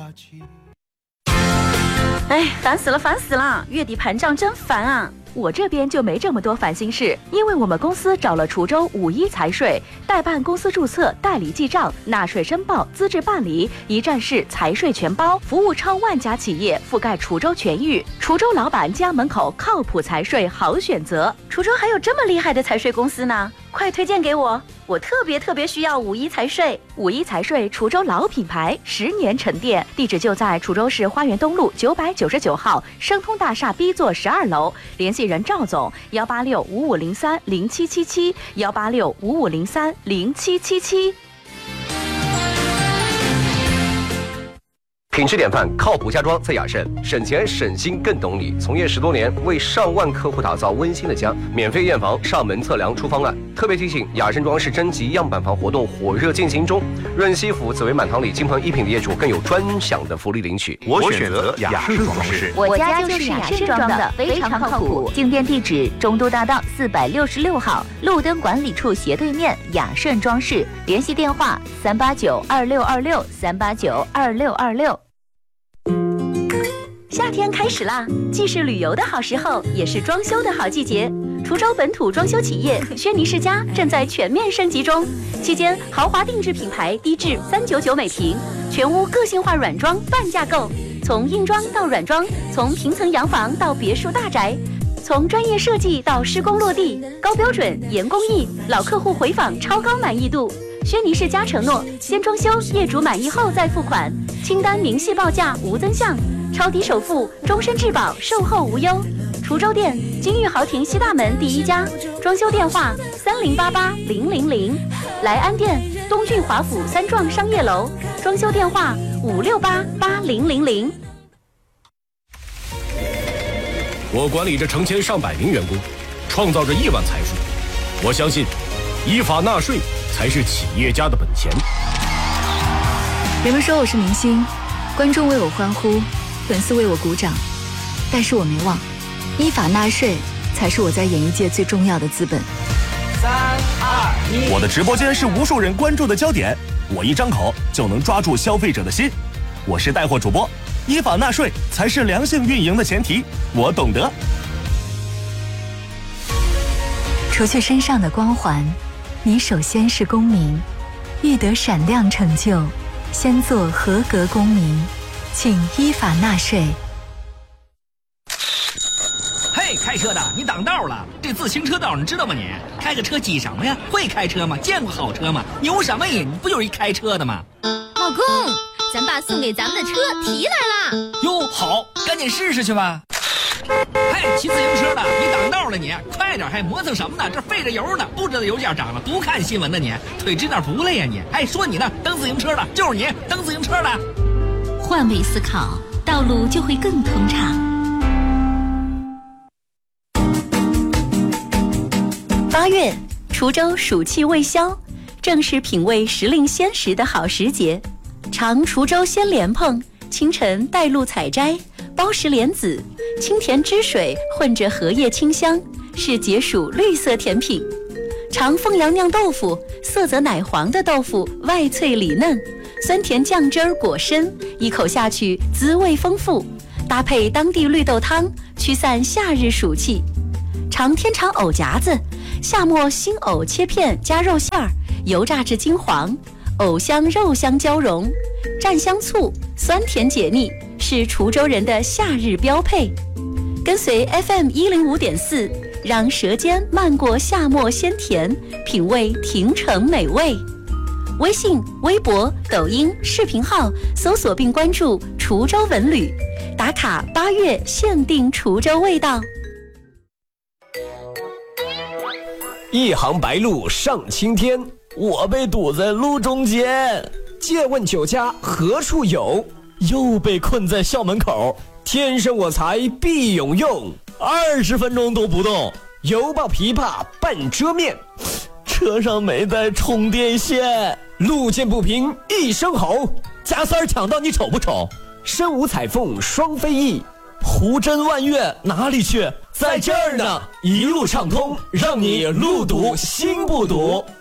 哎，烦死了！月底盘账真烦啊！我这边就没这么多烦心事，因为我们公司找了滁州51财税，代办公司注册、代理记账、纳税申报、资质办理，一站式财税全包，服务超万家企业，覆盖滁州全域。滁州老板家门口靠谱财税好选择。滁州还有这么厉害的财税公司呢，快推荐给我！我特别需要51财税。51财税滁州老品牌，10年沉淀，地址就在滁州市花园东路999号生通大厦 B 座12楼，联系人赵总18655030777，18655030777。 品质典范，靠谱家装在雅盛，省钱省心更懂你。从业10多年，为上万客户打造温馨的家，免费验房、上门测量出方案。特别提醒，雅盛装饰征集样板房活动火热进行中，润西府紫薇满堂里金鹏一品的业主更有专享的福利领取。 我选择雅盛装饰， 我家就是雅盛装的，非常靠谱。进店地址：中都大道466号路灯管理处斜对面，雅盛装饰。联系电话3892626，3892626。夏天开始啦，既是旅游的好时候，也是装修的好季节。滁州本土装修企业轩尼诗家正在全面升级中，期间豪华定制品牌低至399每平，全屋个性化软装半价购，从硬装到软装，从平层洋房到别墅大宅，从专业设计到施工落地，高标准严工艺，老客户回访超高满意度。轩尼诗家承诺先装修，业主满意后再付款，清单明细报价无增项，超低首付，终身质保，售后无忧。滁州店金玉豪庭西大门第1家，装修电话30880000，莱安店东郡华府3幢商业楼，装修电话5688000。 我管理着成千上百名员工，创造着亿万财富。我相信，依法纳税才是企业家的本钱。 人们说我是明星，观众为我欢呼，粉丝为我鼓掌，但是我没忘，依法纳税才是我在演艺界最重要的资本。 3、2、1，我的直播间是无数人关注的焦点，我一张口就能抓住消费者的心。我是带货主播，依法纳税才是良性运营的前提，我懂得。 除去身上的光环，你首先是公民，欲得闪亮成就，先做合格公民，请依法纳税。 嘿，开车的，你挡道了！这自行车道你知道吗？你开个车挤什么呀？会开车吗？见过好车吗？牛什么呀？你不就是一开车的吗？ 老公，咱爸送给咱们的车提来了。 哟，好，赶紧试试去吧。嘿，骑自行车的，你挡道了你，快点，还磨蹭什么呢？这费着油呢，不知道油价涨了，不看新闻呢你，腿直点不累呀你？哎，说你呢，蹬自行车的，就是你，蹬自行车的。 换位思考，道路就会更通畅。 8月，滁州暑气未消，正是品味时令鲜食的好时节。尝滁州鲜莲蓬，清晨带露采摘，包实莲子，清甜汁水混着荷叶清香，是解暑绿色甜品。尝凤阳酿豆腐，色泽奶黄的豆腐外脆里嫩，酸甜酱汁儿果深，一口下去滋味丰富，搭配当地绿豆汤，驱散夏日暑气。尝天长藕夹子，夏末新藕切片加肉馅儿，油炸至金黄，藕香肉香交融，蘸香醋，酸甜解腻，是滁州人的夏日标配。跟随 FM105.4，让舌尖漫过夏末鲜甜，品味亭城美味。微信、微博、抖音视频号搜索并关注滁州文旅，打卡8月限定滁州味道。 一行白鹭上青天，我被堵在路中间。借问酒家何处有？又被困在校门口。天生我材必有用，20分钟都不动，犹抱琵琶半遮面。车上没带充电线，路见不平一声吼，加塞抢到你丑不丑？身无彩凤双飞翼，胡真万月哪里去？在这儿呢，一路畅通，让你路堵心不堵。